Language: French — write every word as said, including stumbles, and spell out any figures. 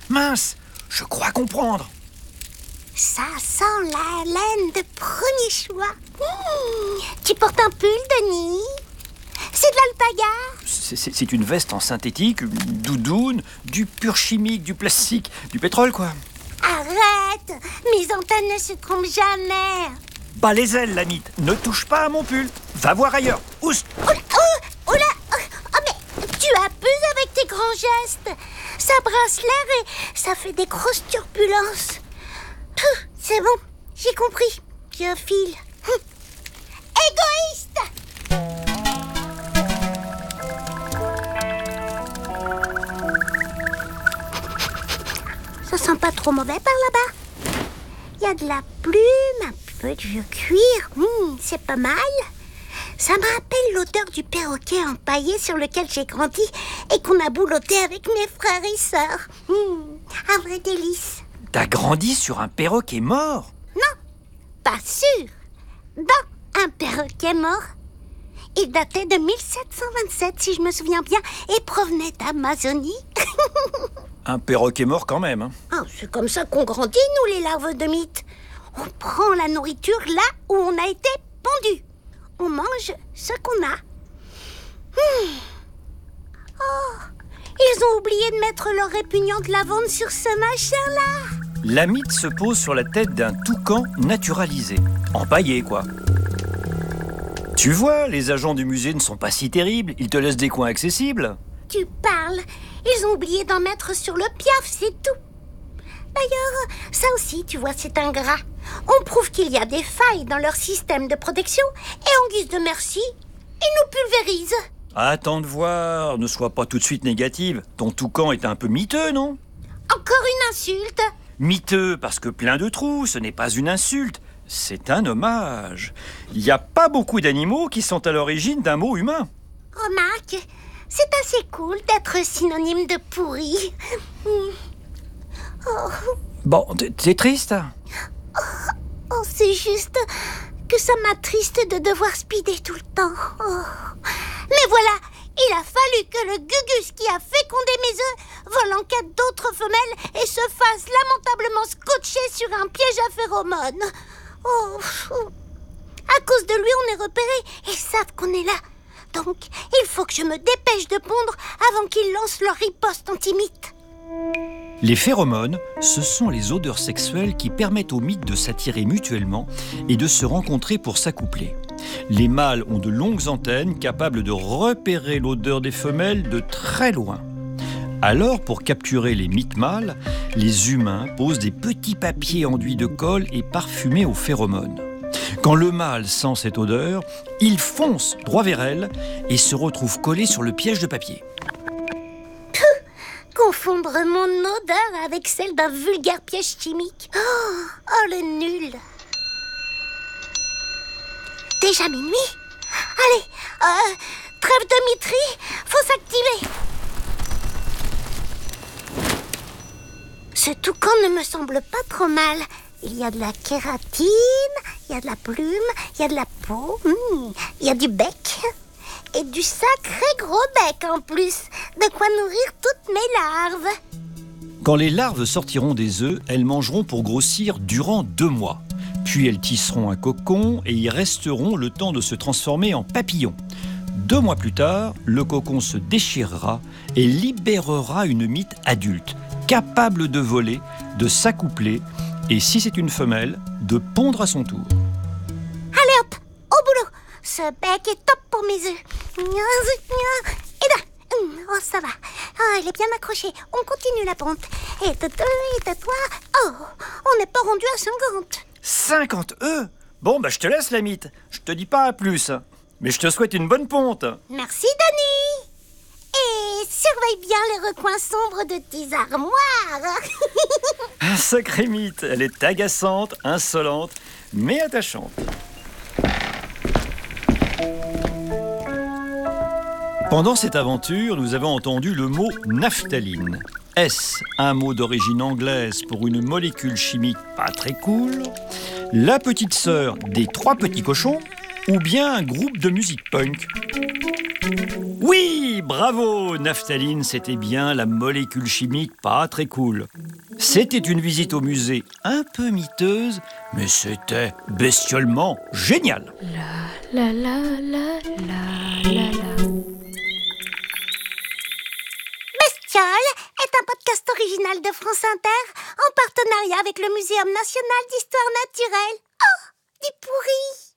Mince, je crois comprendre. Ça sent la laine de premier choix. Mmh. Tu portes un pull, Denis? C'est de l'alpaga? C'est, c'est, c'est une veste en synthétique, une doudoune, du pur chimique, du plastique, du pétrole, quoi. Arrête! Mes antennes ne se trompent jamais. Bas les ailes, la mythe. Ne touche pas à mon pull. Va voir ailleurs. Oust! Oh, oh, oh là! Oh, mais tu abuses avec tes grands gestes. Ça brasse l'air et ça fait des grosses turbulences. Pff, c'est bon, j'ai compris. Je file. Hum. Égoïste! Ça sent pas trop mauvais par là-bas. Il y a de la plume, un peu de vieux cuir. Mmh, c'est pas mal. Ça me rappelle l'odeur du perroquet empaillé sur lequel j'ai grandi et qu'on a bouloté avec mes frères et sœurs. Mmh, un vrai délice. T'as grandi sur un perroquet mort? Non, pas sûr. Dans un perroquet mort. Il datait de mille sept cent vingt-sept, si je me souviens bien, et provenait d'Amazonie. Un perroquet mort quand même, hein. Oh, c'est comme ça qu'on grandit, nous, les larves de mythes. On prend la nourriture là où on a été pondu. On mange ce qu'on a. Hmm. Oh, ils ont oublié de mettre leur répugnante lavande sur ce machin-là. La mythe se pose sur la tête d'un toucan naturalisé. Empaillé, quoi. Tu vois, les agents du musée ne sont pas si terribles. Ils te laissent des coins accessibles. Tu parles. Ils ont oublié d'en mettre sur le piaf, c'est tout. D'ailleurs, ça aussi, tu vois, c'est ingrat. On prouve qu'il y a des failles dans leur système de protection et en guise de merci, ils nous pulvérisent. Attends de voir, ne sois pas tout de suite négative. Ton toucan est un peu miteux, non? Encore une insulte? Miteux parce que plein de trous, ce n'est pas une insulte. C'est un hommage. Il n'y a pas beaucoup d'animaux qui sont à l'origine d'un mot humain. Remarque, c'est assez cool d'être synonyme de pourri. Oh. Bon, t'es triste? Oh, oh, c'est juste que ça m'attriste de devoir speeder tout le temps. Oh. Mais voilà, il a fallu que le gugus qui a fécondé mes œufs vole en quête d'autres femelles et se fasse lamentablement scotcher sur un piège à phéromones. Oh. À cause de lui, on est repérés et ils savent qu'on est là. Donc, il faut que je me dépêche de pondre avant qu'ils lancent leur riposte anti-mythe. Les phéromones, ce sont les odeurs sexuelles qui permettent aux mythes de s'attirer mutuellement et de se rencontrer pour s'accoupler. Les mâles ont de longues antennes capables de repérer l'odeur des femelles de très loin. Alors, pour capturer les mythes mâles, les humains posent des petits papiers enduits de colle et parfumés aux phéromones. Quand le mâle sent cette odeur, il fonce droit vers elle et se retrouve collé sur le piège de papier. Confondre mon odeur avec celle d'un vulgaire piège chimique. Oh, oh le nul. Déjà minuit? Allez, euh, trêve de miterie, faut s'activer. Ce toucan ne me semble pas trop mal. Il y a de la kératine, il y a de la plume, il y a de la peau, mmh, il y a du bec. Et du sacré gros bec en plus. De quoi nourrir toutes mes larves. Quand les larves sortiront des œufs, elles mangeront pour grossir durant deux mois. Puis elles tisseront un cocon et y resteront le temps de se transformer en papillon. Deux mois plus tard, le cocon se déchirera et libérera une mythe adulte, capable de voler, de s'accoupler et, si c'est une femelle, de pondre à son tour. Allez hop, au boulot. Ce bec est top pour mes œufs. Et là, oh ça va. Oh, il est bien accroché. On continue la pente. Et de deux, et de trois. Oh, on n'est pas rendu à cinquante. cinquante œufs? Bon, bah je te laisse la mythe. Je te dis pas à plus. Mais je te souhaite une bonne ponte. Merci, Denis. Et surveille bien les recoins sombres de tes armoires. Un sacré mythe. Elle est agaçante, insolente, mais attachante. Pendant cette aventure, nous avons entendu le mot naphtaline. Est-ce un mot d'origine anglaise pour une molécule chimique pas très cool, la petite sœur des trois petits cochons, ou bien un groupe de musique punk? Oui, bravo, Naphtaline, c'était bien la molécule chimique pas très cool. C'était une visite au musée un peu miteuse, mais c'était bestiolement génial. La la la la la la la. Bestiole est un podcast original de France Inter en partenariat avec le Muséum national d'histoire naturelle. Oh, du pourri!